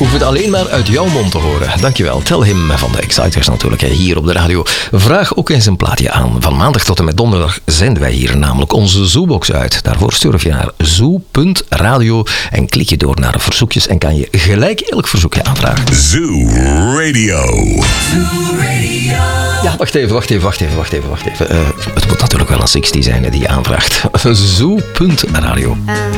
hoef het alleen maar uit jouw mond te horen. Dankjewel. Tell him van de Exciters natuurlijk, hier op de radio. Vraag ook eens een plaatje aan. Van maandag tot en met donderdag zenden wij hier namelijk onze Zoobox uit. Daarvoor surf je naar zoo.radio en klik je door naar de verzoekjes en kan je gelijk elk verzoekje aanvragen. Zoo Radio. Zoo Radio. Ja, wacht even. Het moet natuurlijk wel een 60 zijn die je aanvraagt. Zoo.radio. And